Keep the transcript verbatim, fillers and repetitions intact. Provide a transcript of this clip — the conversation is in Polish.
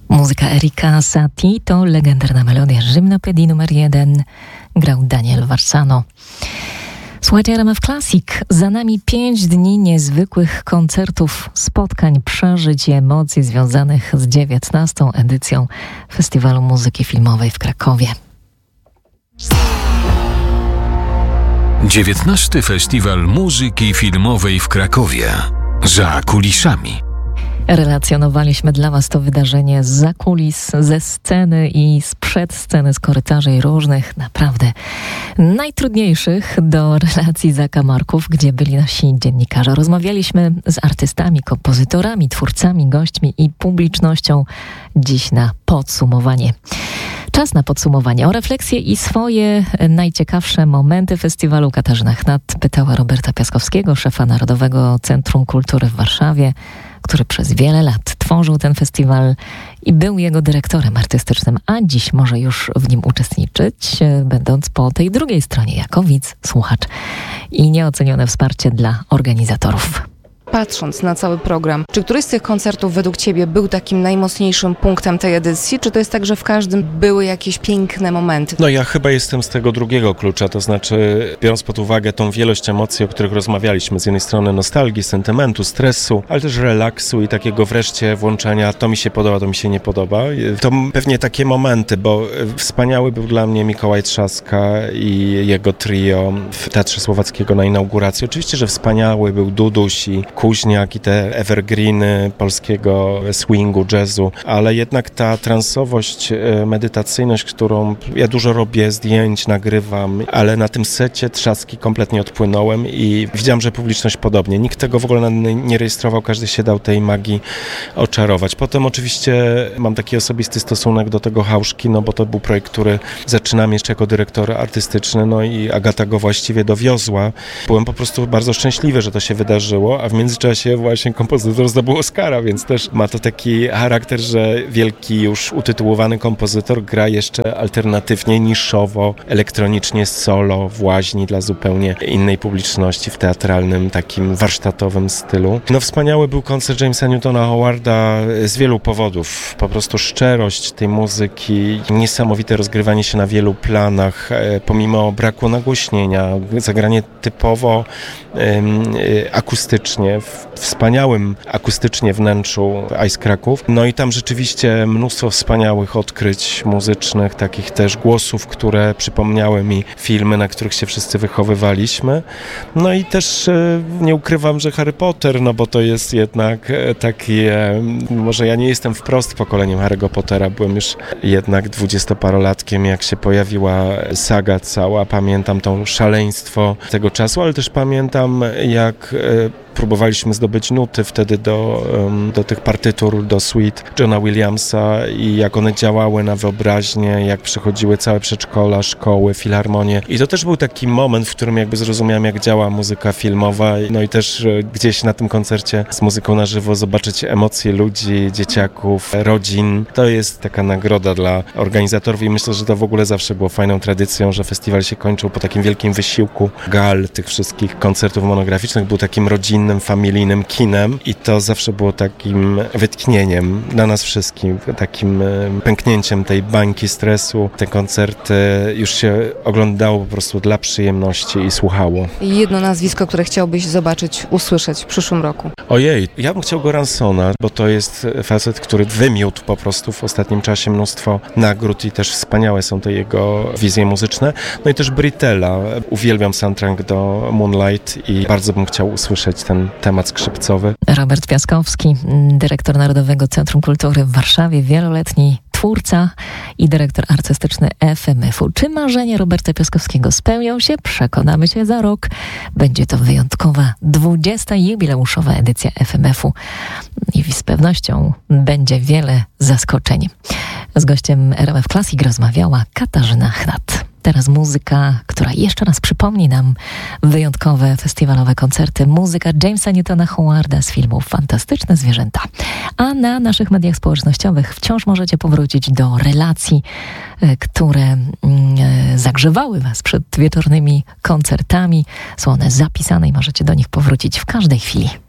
Muzyka Erika Satie to legendarna melodia Gymnopedii numer jeden. Grał Daniel Varsano. Słuchajcie, R M F Classic. Za nami pięć dni niezwykłych koncertów, spotkań, przeżyć i emocji związanych z dziewiętnastą edycją Festiwalu Muzyki Filmowej w Krakowie. dziewiętnasty Festiwal Muzyki Filmowej w Krakowie. Za kulisami. Relacjonowaliśmy dla Was to wydarzenie zza kulis, ze sceny i sprzed sceny, z korytarzy i różnych, naprawdę najtrudniejszych do relacji zakamarków, gdzie byli nasi dziennikarze. Rozmawialiśmy z artystami, kompozytorami, twórcami, gośćmi i publicznością. Dziś na podsumowanie. Czas na podsumowanie. O refleksję i swoje najciekawsze momenty festiwalu Katarzyna Chnat pytała Roberta Piaskowskiego, szefa Narodowego Centrum Kultury w Warszawie, który przez wiele lat tworzył ten festiwal i był jego dyrektorem artystycznym, a dziś może już w nim uczestniczyć, będąc po tej drugiej stronie jako widz, słuchacz i nieocenione wsparcie dla organizatorów. Patrząc na cały program, czy któryś z tych koncertów według Ciebie był takim najmocniejszym punktem tej edycji, czy to jest tak, że w każdym były jakieś piękne momenty? No ja chyba jestem z tego drugiego klucza, to znaczy biorąc pod uwagę tą wielość emocji, o których rozmawialiśmy, z jednej strony nostalgii, sentymentu, stresu, ale też relaksu i takiego wreszcie włączenia, to mi się podoba, to mi się nie podoba. To pewnie takie momenty, bo wspaniały był dla mnie Mikołaj Trzaska i jego trio w Teatrze Słowackiego na inauguracji. Oczywiście, że wspaniały był Duduś i Kuźniak i te evergreeny polskiego swingu, jazzu, ale jednak ta transowość, medytacyjność, którą ja dużo robię, zdjęć, nagrywam, ale na tym secie Trzaski kompletnie odpłynąłem i widziałem, że publiczność podobnie. Nikt tego w ogóle nie rejestrował, każdy się dał tej magii oczarować. Potem oczywiście mam taki osobisty stosunek do tego Hauszki, no bo to był projekt, który zaczynam jeszcze jako dyrektor artystyczny, no i Agata go właściwie dowiozła. Byłem po prostu bardzo szczęśliwy, że to się wydarzyło, a w międzyczasie właśnie kompozytor zdobył Oscara, więc też ma to taki charakter, że wielki już utytułowany kompozytor gra jeszcze alternatywnie, niszowo, elektronicznie, solo, w łaźni dla zupełnie innej publiczności w teatralnym, takim warsztatowym stylu. No wspaniały był koncert Jamesa Newtona Howarda z wielu powodów. Po prostu szczerość tej muzyki, niesamowite rozgrywanie się na wielu planach, pomimo braku nagłośnienia, zagranie typowo um, akustycznie, w wspaniałym akustycznie wnętrzu Ice Kraków. No i tam rzeczywiście mnóstwo wspaniałych odkryć muzycznych, takich też głosów, które przypomniały mi filmy, na których się wszyscy wychowywaliśmy. No i też e, nie ukrywam, że Harry Potter, no bo to jest jednak e, takie, e, może ja nie jestem wprost pokoleniem Harry'ego Pottera, byłem już jednak dwudziestoparolatkiem, jak się pojawiła saga cała. Pamiętam to szaleństwo tego czasu, ale też pamiętam, jak e, próbowaliśmy zdobyć nuty wtedy do, do tych partytur, do suite Johna Williamsa i jak one działały na wyobraźnię, jak przychodziły całe przedszkola, szkoły, filharmonie. I to też był taki moment, w którym jakby zrozumiałem, jak działa muzyka filmowa. No i też gdzieś na tym koncercie z muzyką na żywo zobaczyć emocje ludzi, dzieciaków, rodzin. To jest taka nagroda dla organizatorów i myślę, że to w ogóle zawsze było fajną tradycją, że festiwal się kończył po takim wielkim wysiłku gal tych wszystkich koncertów monograficznych. Był takim rodzinnym, familijnym kinem i to zawsze było takim wytchnieniem dla nas wszystkim, takim pęknięciem tej bańki stresu. Te koncerty już się oglądało po prostu dla przyjemności i słuchało. Jedno nazwisko, które chciałbyś zobaczyć, usłyszeć w przyszłym roku. Ojej, ja bym chciał Goransona, bo to jest facet, który wymiótł po prostu w ostatnim czasie mnóstwo nagród i też wspaniałe są te jego wizje muzyczne. No i też Britella. Uwielbiam soundtrack do Moonlight i bardzo bym chciał usłyszeć ten temat skrzypcowy. Robert Piaskowski, dyrektor Narodowego Centrum Kultury w Warszawie, wieloletni twórca i dyrektor artystyczny F M F u. Czy marzenia Roberta Piaskowskiego spełnią się? Przekonamy się za rok. Będzie to wyjątkowa dwudziesta jubileuszowa edycja F M F u i z pewnością będzie wiele zaskoczeń. Z gościem R M F Classic rozmawiała Katarzyna Chnat. Teraz muzyka, która jeszcze raz przypomni nam wyjątkowe festiwalowe koncerty. Muzyka Jamesa Newtona Howarda z filmu Fantastyczne Zwierzęta. A na naszych mediach społecznościowych wciąż możecie powrócić do relacji, które zagrzewały Was przed wieczornymi koncertami. Są one zapisane i możecie do nich powrócić w każdej chwili.